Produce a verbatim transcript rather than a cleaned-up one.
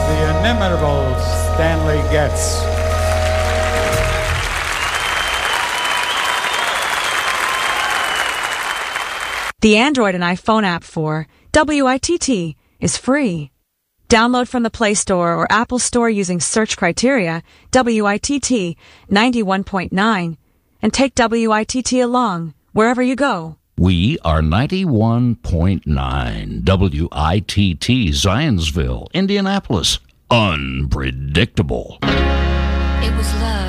the inimitable Stanley Getz. The Android and iPhone app for W I T T is free. Download from the Play Store or Apple Store using search criteria W I T T ninety-one point nine and take W I T T along wherever you go. We are ninety-one point nine W I T T Zionsville, Indianapolis. Unpredictable. It was love.